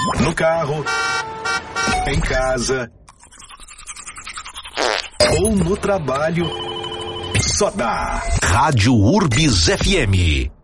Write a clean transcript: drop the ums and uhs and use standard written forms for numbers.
No carro, em casa ou no trabalho, só dá Rádio Urbis FM.